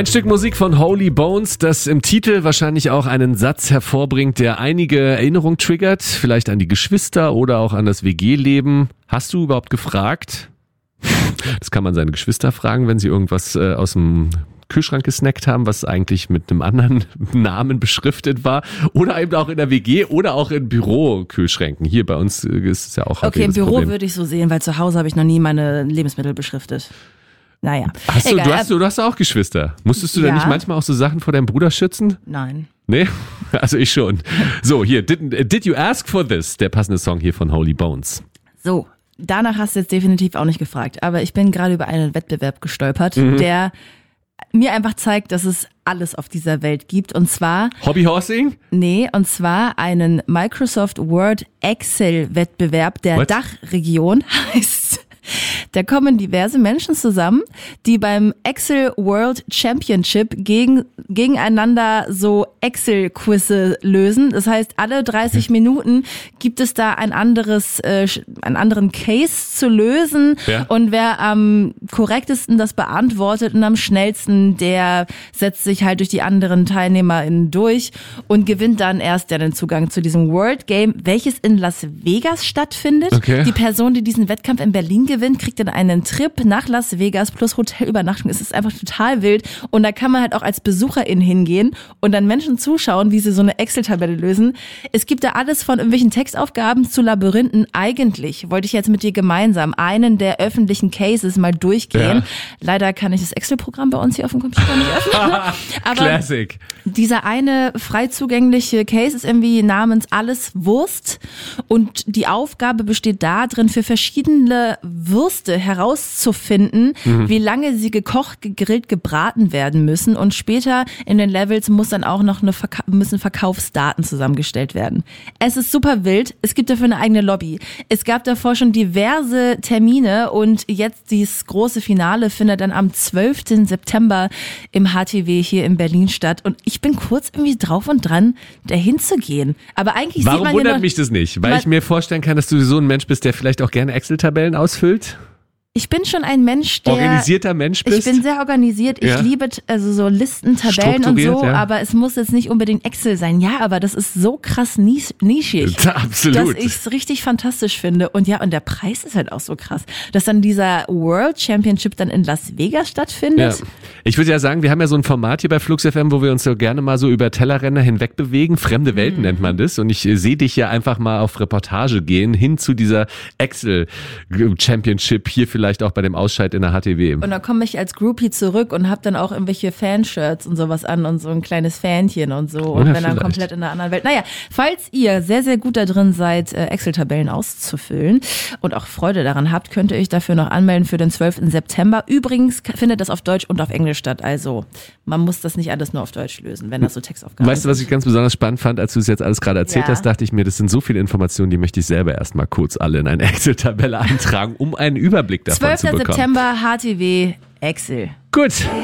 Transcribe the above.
Ein Stück Musik von Holy Bones, das im Titel wahrscheinlich auch einen Satz hervorbringt, der einige Erinnerungen triggert, vielleicht an die Geschwister oder auch an das WG-Leben. Hast du überhaupt gefragt? Das kann man seine Geschwister fragen, wenn sie irgendwas aus dem Kühlschrank gesnackt haben, was eigentlich mit einem anderen Namen beschriftet war. Oder eben auch in der WG oder auch in Bürokühlschränken. Hier bei uns ist es ja auch Okay, im Büro würde ich so sehen, weil zu Hause habe ich noch nie meine Lebensmittel beschriftet. Naja. Du hast auch Geschwister. Musstest du denn nicht manchmal auch so Sachen vor deinem Bruder schützen? Nein. Nee? Also ich schon. So, hier, Did You Ask For This? Der passende Song hier von Holy Bones. So, danach hast du jetzt definitiv auch nicht gefragt. Aber ich bin gerade über einen Wettbewerb gestolpert, der mir einfach zeigt, dass es alles auf dieser Welt gibt. Und zwar... Hobbyhorsing? Nee, und zwar einen Microsoft Word Excel Wettbewerb der Dachregion heißt... Da kommen diverse Menschen zusammen, die beim Excel World Championship gegeneinander so Excel-Quizze lösen. Das heißt, alle 30 Minuten gibt es da einen anderen Case zu lösen. Ja. Und wer am korrektesten das beantwortet und am schnellsten, der setzt sich halt durch die anderen TeilnehmerInnen durch und gewinnt dann erst den Zugang zu diesem World Game, welches in Las Vegas stattfindet. Okay. Die Person, die diesen Wettkampf in Berlin gewinnt, kriegt dann einen Trip nach Las Vegas plus Hotelübernachtung. Es ist einfach total wild. Und da kann man halt auch als Besucherin hingehen und dann Menschen zuschauen, wie sie so eine Excel-Tabelle lösen. Es gibt da alles von irgendwelchen Textaufgaben zu Labyrinthen. Eigentlich wollte ich jetzt mit dir gemeinsam einen der öffentlichen Cases mal durchgehen. Ja. Leider kann ich das Excel-Programm bei uns hier auf dem Computer nicht öffnen. Aber Classic. Dieser eine frei zugängliche Case ist irgendwie namens Alles Wurst. Und die Aufgabe besteht darin, für verschiedene Würste herauszufinden, wie lange sie gekocht, gegrillt, gebraten werden müssen, und später in den Levels muss dann auch noch müssen Verkaufsdaten zusammengestellt werden. Es ist super wild, es gibt dafür eine eigene Lobby. Es gab davor schon diverse Termine und jetzt dieses große Finale findet dann am 12. September im HTW hier in Berlin statt und ich bin kurz irgendwie drauf und dran, dahin zu gehen. Aber eigentlich Warum sieht man wundert mich das nicht? Weil ich mir vorstellen kann, dass du so ein Mensch bist, der vielleicht auch gerne Excel-Tabellen ausfüllt? Ich bin schon ein Mensch, der... Organisierter Mensch bist? Ich bin sehr organisiert. Ich liebe also so Listen, Tabellen und so, aber es muss jetzt nicht unbedingt Excel sein. Ja, aber das ist so krass nischig, absolut, dass ich es richtig fantastisch finde. Und ja, und der Preis ist halt auch so krass, dass dann dieser World Championship dann in Las Vegas stattfindet. Ja. Ich würde ja sagen, wir haben ja so ein Format hier bei Flux FM, wo wir uns so gerne mal so über Tellerränder hinweg bewegen. Fremde Welten nennt man das. Und ich sehe dich ja einfach mal auf Reportage gehen, hin zu dieser Excel Championship hier vielleicht auch bei dem Ausscheid in der HTW. Und dann komme ich als Groupie zurück und habe dann auch irgendwelche Fanshirts und sowas an und so ein kleines Fähnchen und so und bin dann komplett in einer anderen Welt. Naja, falls ihr sehr, sehr gut da drin seid, Excel-Tabellen auszufüllen und auch Freude daran habt, könnt ihr euch dafür noch anmelden für den 12. September. Übrigens findet das auf Deutsch und auf Englisch statt. Also man muss das nicht alles nur auf Deutsch lösen, wenn das so Textaufgaben sind. Weißt du, was ich ganz besonders spannend fand, als du es jetzt alles gerade erzählt hast, dachte ich mir, das sind so viele Informationen, die möchte ich selber erstmal kurz alle in eine Excel-Tabelle eintragen, um einen Überblick davon zu bekommen. 12. September, HTW, Excel. Gut.